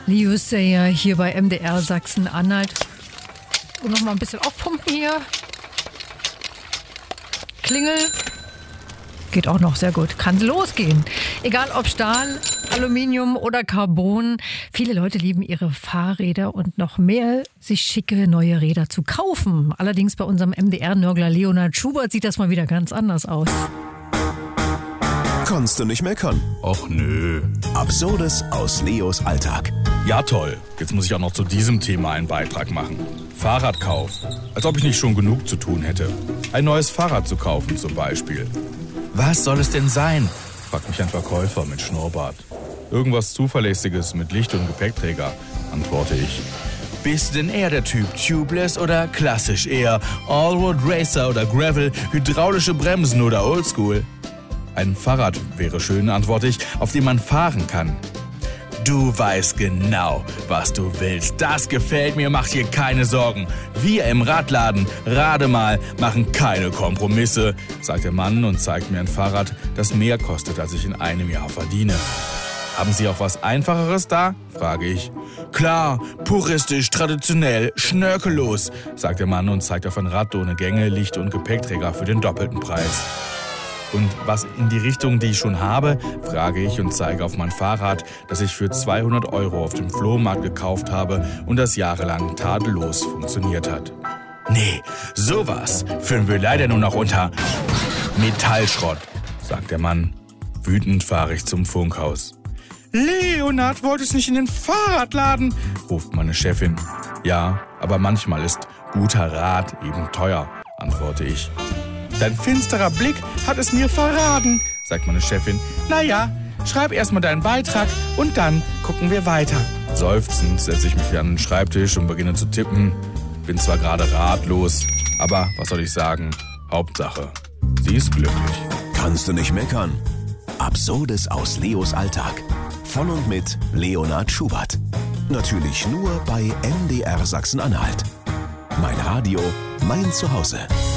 Leo Sayer hier bei MDR Sachsen-Anhalt. Und nochmal ein bisschen aufpumpen hier. Klingel. Geht auch noch sehr gut. Kann losgehen. Egal ob Stahl, Aluminium oder Carbon. Viele Leute lieben ihre Fahrräder und noch mehr, sich schicke neue Räder zu kaufen. Allerdings bei unserem MDR-Nörgler Leonhard Schubert sieht das mal wieder ganz anders aus. Kannst du nicht meckern? Och nö. Absurdes aus Leos Alltag. Ja toll, jetzt muss ich auch noch zu diesem Thema einen Beitrag machen. Fahrradkauf. Als ob ich nicht schon genug zu tun hätte. Ein neues Fahrrad zu kaufen zum Beispiel. Was soll es denn sein? Fragt mich ein Verkäufer mit Schnurrbart. Irgendwas Zuverlässiges mit Licht- und Gepäckträger, antworte ich. Bist du denn eher der Typ Tubeless oder klassisch eher Allroad Racer oder Gravel, hydraulische Bremsen oder Oldschool? Ein Fahrrad wäre schön, antworte ich, auf dem man fahren kann. Du weißt genau, was du willst. Das gefällt mir, mach dir keine Sorgen. Wir im Radladen, Rademal, machen keine Kompromisse, sagt der Mann und zeigt mir ein Fahrrad, das mehr kostet, als ich in einem Jahr verdiene. Haben Sie auch was Einfacheres da? Frage ich. Klar, puristisch, traditionell, schnörkellos, sagt der Mann und zeigt auf ein Rad ohne Gänge, Licht- und Gepäckträger für den doppelten Preis. Und was in die Richtung, die ich schon habe, frage ich und zeige auf mein Fahrrad, das ich für 200 € auf dem Flohmarkt gekauft habe und das jahrelang tadellos funktioniert hat. Nee, sowas führen wir leider nur noch unter Metallschrott, sagt der Mann. Wütend fahre ich zum Funkhaus. Leonhard, wolltest nicht in den Fahrradladen, ruft meine Chefin. Ja, aber manchmal ist guter Rat eben teuer, antworte ich. Dein finsterer Blick hat es mir verraten, sagt meine Chefin. Naja, schreib erstmal deinen Beitrag und dann gucken wir weiter. Seufzend setze ich mich an den Schreibtisch und beginne zu tippen. Bin zwar gerade ratlos, aber was soll ich sagen? Hauptsache, sie ist glücklich. Kannst du nicht meckern? Absurdes aus Leos Alltag. Von und mit Leonhard Schubert. Natürlich nur bei MDR Sachsen-Anhalt. Mein Radio, mein Zuhause.